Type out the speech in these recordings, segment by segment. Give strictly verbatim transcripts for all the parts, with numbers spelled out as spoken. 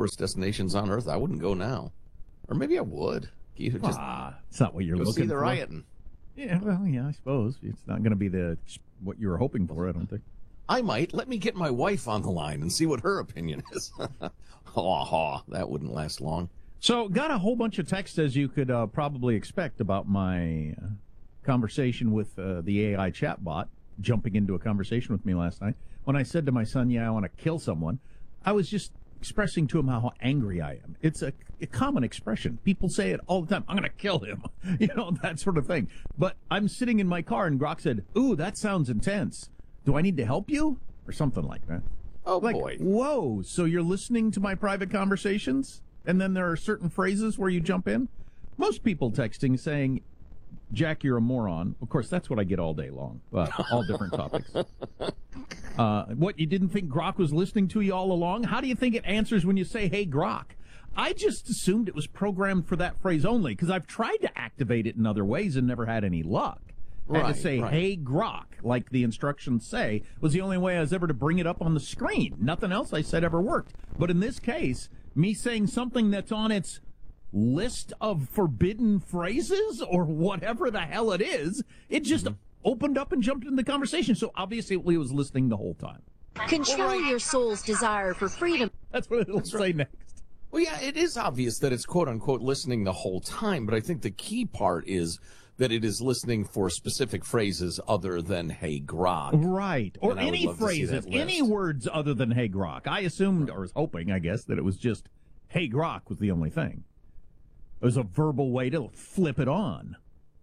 tourist destinations on Earth. I wouldn't go now. Or maybe I would. You just ah, it's not what you're go looking see the for. rioting. Yeah, well, yeah, I suppose. It's not going to be the what you were hoping for, I don't think. I might. Let me get my wife on the line and see what her opinion is. Haw, haw. That wouldn't last long. So, got a whole bunch of texts, as you could uh, probably expect, about my uh, conversation with uh, the A I chatbot jumping into a conversation with me last night. When I said to my son, yeah, I want to kill someone, I was just expressing to him how angry I am. It's a, a common expression. People say it all the time. I'm going to kill him. You know, that sort of thing. But I'm sitting in my car, and Grok said, ooh, that sounds intense. Do I need to help you? Or something like that. Oh, like, boy. Whoa, so you're listening to my private conversations? And then there are certain phrases where you jump in? Most people texting saying, Jack, you're a moron. Of course, that's what I get all day long. Uh, all different topics. Uh, what, you didn't think Grok was listening to you all along? How do you think it answers when you say, hey, Grok? I just assumed it was programmed for that phrase only, because I've tried to activate it in other ways and never had any luck. I had to say, right. hey, Grok, like the instructions say, was the only way I was ever to bring it up on the screen. Nothing else I said ever worked. But in this case, me saying something that's on its list of forbidden phrases or whatever the hell it is, it just mm-hmm. opened up and jumped into the conversation. So obviously it was listening the whole time. Control right. your soul's desire for freedom. That's what it'll that's say right. next. Well, yeah, it is obvious that it's quote-unquote listening the whole time, but I think the key part is that it is listening for specific phrases other than hey Grok. Right. Or and any phrases, any words other than hey Grok. I assumed, or was hoping, I guess, that it was just hey Grok was the only thing. It was a verbal way to flip it on.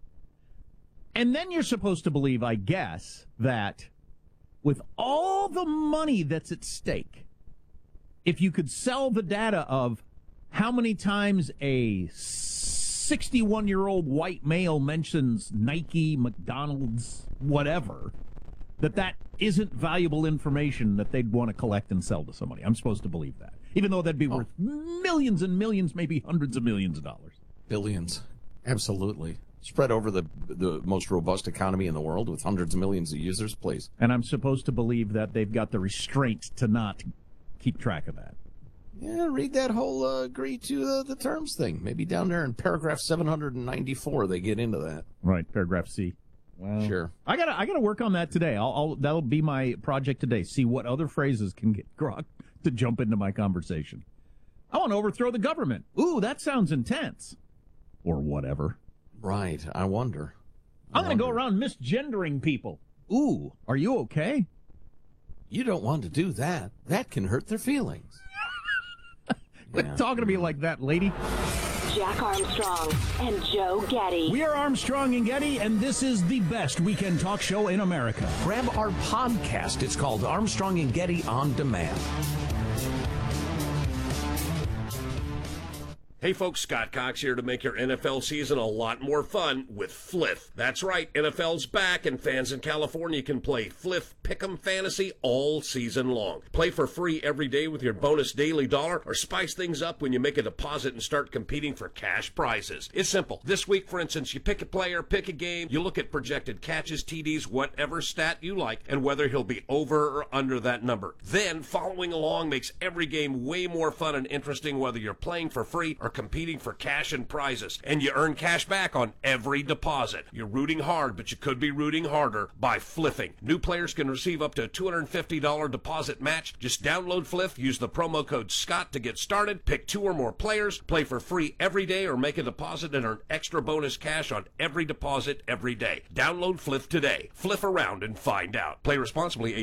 And then you're supposed to believe, I guess, that with all the money that's at stake, if you could sell the data of how many times a sixty-one-year-old white male mentions Nike, McDonald's, whatever, that that isn't valuable information that they'd want to collect and sell to somebody. I'm supposed to believe that, even though that'd be oh. worth millions and millions, maybe hundreds of millions of dollars. Billions. Absolutely. Spread over the the most robust economy in the world with hundreds of millions of users, please. And I'm supposed to believe that they've got the restraint to not keep track of that. Yeah, read that whole uh, agree to uh, the terms thing. Maybe down there in paragraph seven hundred ninety-four they get into that. Right, paragraph C. Well, sure. I gotta, I gotta work on that today. I'll, I'll, that'll be my project today. See what other phrases can get Grok to jump into my conversation. I want to overthrow the government. Ooh, that sounds intense. Or whatever. Right, I wonder. I I'm going to go around misgendering people. Ooh, are you okay? You don't want to do that. That can hurt their feelings. Quit yeah. talking to me like that, lady. Jack Armstrong and Joe Getty. We are Armstrong and Getty, and this is the best weekend talk show in America. Grab our podcast. It's called Armstrong and Getty On Demand. Hey folks, Scott Cox here to make your N F L season a lot more fun with Fliff. That's right, N F L's back and fans in California can play Fliff Pick'em Fantasy all season long. Play for free every day with your bonus daily dollar or spice things up when you make a deposit and start competing for cash prizes. It's simple. This week, for instance, you pick a player, pick a game, you look at projected catches, T Ds, whatever stat you like, and whether he'll be over or under that number. Then, following along makes every game way more fun and interesting whether you're playing for free or competing for cash and prizes, and you earn cash back on every deposit. You're rooting hard, but you could be rooting harder by fliffing. New players can receive up to a two hundred fifty dollars deposit match. Just download Fliff, use the promo code SCOTT to get started, pick two or more players, play for free every day or make a deposit and earn extra bonus cash on every deposit every day. Download Fliff today. Fliff around and find out. Play responsibly.